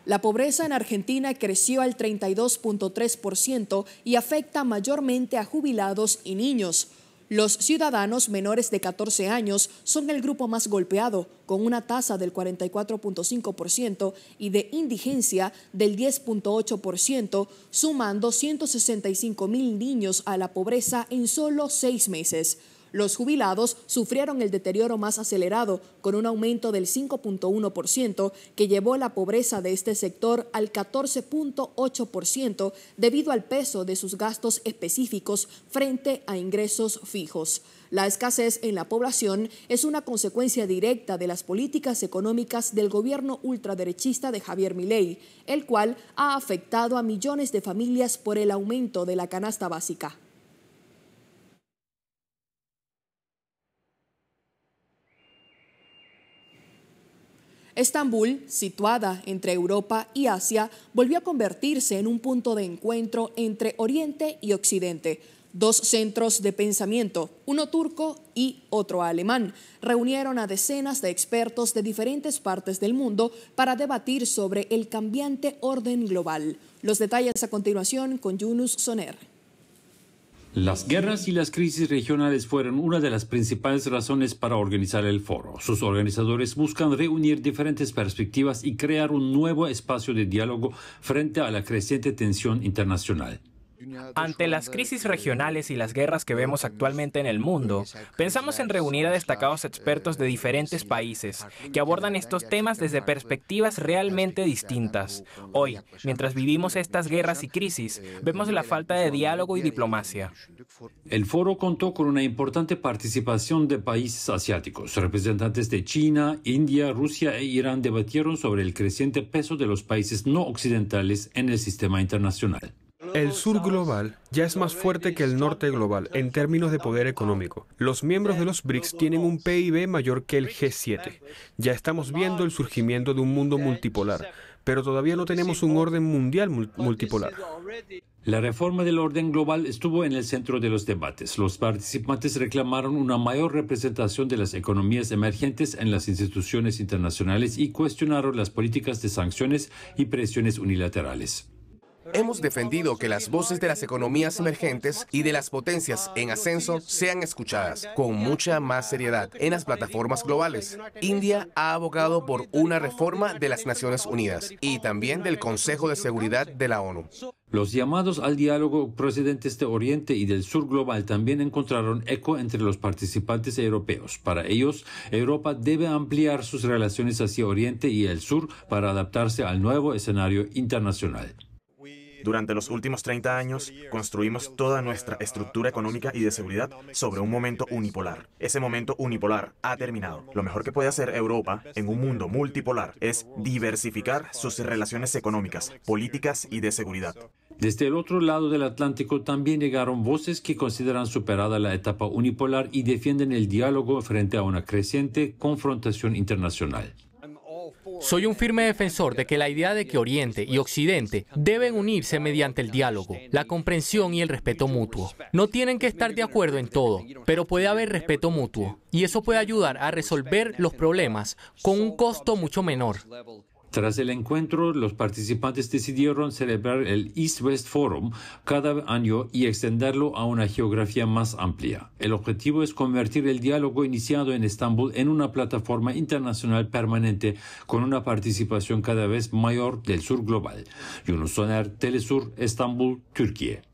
La pobreza en Argentina creció al 32.3% y afecta mayormente a jubilados y niños. Los ciudadanos menores de 14 años son el grupo más golpeado, con una tasa del 44.5% y de indigencia del 10.8%, sumando 165.000 niños a la pobreza en solo 6 meses. Los jubilados sufrieron el deterioro más acelerado, con un aumento del 5.1%, que llevó la pobreza de este sector al 14.8% debido al peso de sus gastos específicos frente a ingresos fijos. La escasez en la población es una consecuencia directa de las políticas económicas del gobierno ultraderechista de Javier Milei, el cual ha afectado a millones de familias por el aumento de la canasta básica. Estambul, situada entre Europa y Asia, volvió a convertirse en un punto de encuentro entre Oriente y Occidente. Dos centros de pensamiento, uno turco y otro alemán, reunieron a decenas de expertos de diferentes partes del mundo para debatir sobre el cambiante orden global. Los detalles a continuación con Yunus Soner. Las guerras y las crisis regionales fueron una de las principales razones para organizar el foro. Sus organizadores buscan reunir diferentes perspectivas y crear un nuevo espacio de diálogo frente a la creciente tensión internacional. Ante las crisis regionales y las guerras que vemos actualmente en el mundo, pensamos en reunir a destacados expertos de diferentes países que abordan estos temas desde perspectivas realmente distintas. Hoy, mientras vivimos estas guerras y crisis, vemos la falta de diálogo y diplomacia. El foro contó con una importante participación de países asiáticos. Representantes de China, India, Rusia e Irán debatieron sobre el creciente peso de los países no occidentales en el sistema internacional. El sur global ya es más fuerte que el norte global en términos de poder económico. Los miembros de los BRICS tienen un PIB mayor que el G7. Ya estamos viendo el surgimiento de un mundo multipolar, pero todavía no tenemos un orden mundial multipolar. La reforma del orden global estuvo en el centro de los debates. Los participantes reclamaron una mayor representación de las economías emergentes en las instituciones internacionales y cuestionaron las políticas de sanciones y presiones unilaterales. Hemos defendido que las voces de las economías emergentes y de las potencias en ascenso sean escuchadas con mucha más seriedad en las plataformas globales. India ha abogado por una reforma de las Naciones Unidas y también del Consejo de Seguridad de la ONU. Los llamados al diálogo procedentes de Oriente y del Sur global también encontraron eco entre los participantes europeos. Para ellos, Europa debe ampliar sus relaciones hacia Oriente y el Sur para adaptarse al nuevo escenario internacional. Durante los últimos 30 años, construimos toda nuestra estructura económica y de seguridad sobre un momento unipolar. Ese momento unipolar ha terminado. Lo mejor que puede hacer Europa en un mundo multipolar es diversificar sus relaciones económicas, políticas y de seguridad. Desde el otro lado del Atlántico también llegaron voces que consideran superada la etapa unipolar y defienden el diálogo frente a una creciente confrontación internacional. Soy un firme defensor de que la idea de que Oriente y Occidente deben unirse mediante el diálogo, la comprensión y el respeto mutuo. No tienen que estar de acuerdo en todo, pero puede haber respeto mutuo, y eso puede ayudar a resolver los problemas con un costo mucho menor. Tras el encuentro, los participantes decidieron celebrar el East-West Forum cada año y extenderlo a una geografía más amplia. El objetivo es convertir el diálogo iniciado en Estambul en una plataforma internacional permanente con una participación cada vez mayor del sur global. Yunus Soner, Telesur, Estambul, Türkiye.